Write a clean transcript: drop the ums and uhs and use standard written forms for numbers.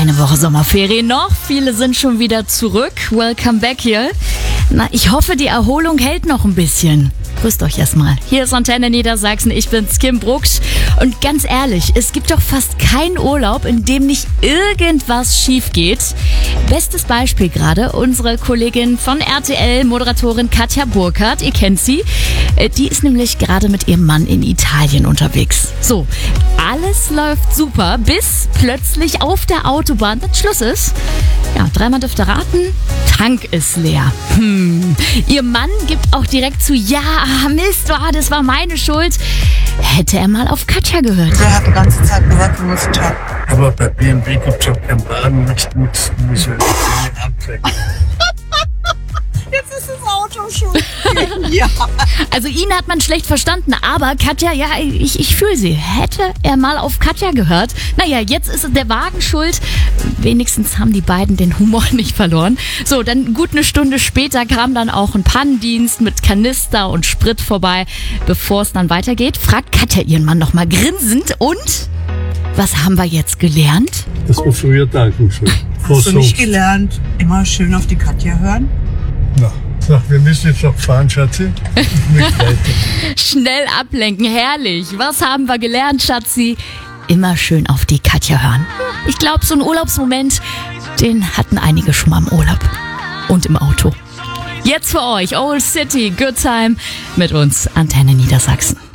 Eine Woche Sommerferien noch. Viele sind schon wieder zurück. Welcome back hier. Na, ich hoffe, die Erholung hält noch ein bisschen. Grüßt euch erstmal. Hier ist Antenne Niedersachsen. Ich bin's, Kim Brucksch. Und ganz ehrlich, es gibt doch fast keinen Urlaub, in dem nicht irgendwas schief geht. Bestes Beispiel gerade unsere Kollegin von RTL, Moderatorin Katja Burkhardt. Ihr kennt sie. Die ist nämlich gerade mit ihrem Mann in Italien unterwegs. So, alles läuft super, bis plötzlich auf der Autobahn dann Schluss ist. Ja, dreimal dürft ihr raten, Tank ist leer. Ihr Mann gibt auch direkt zu, ja, Mist, das war meine Schuld. Hätte er mal auf Katja gehört. Der hat die ganze Zeit gesagt, wir müssen tanken. Aber bei BMW gibt es ja keinen Wagen mit Abflecken. Jetzt ist das Auto schuld. Ja. Also ihn hat man schlecht verstanden, aber Katja, ja, ich fühle sie. Hätte er mal auf Katja gehört? Naja, jetzt ist der Wagen schuld. Wenigstens haben die beiden den Humor nicht verloren. So, dann gut eine Stunde später kam dann auch ein Pannendienst mit Kanister und Sprit vorbei. Bevor es dann weitergeht, fragt Katja ihren Mann nochmal grinsend. Und was haben wir jetzt gelernt? Das war früher tanken schon. Hast du nicht gelernt, immer schön auf die Katja hören? Na, sag, wir müssen jetzt noch fahren, Schatzi. Schnell ablenken, herrlich. Was haben wir gelernt, Schatzi? Immer schön auf die Katja hören. Ich glaube, so einen Urlaubsmoment, den hatten einige schon mal im Urlaub. Und im Auto. Jetzt für euch, Old City, Good Time. Mit uns, Antenne Niedersachsen.